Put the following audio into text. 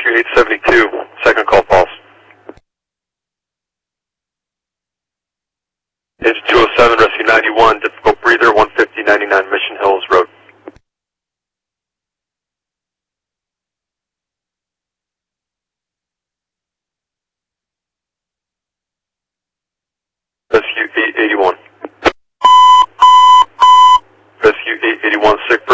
Rescue 872, second call false. Engine 207, Rescue 91, difficult breather, 15099 Mission Hills Road. Rescue 881. Rescue 881, sick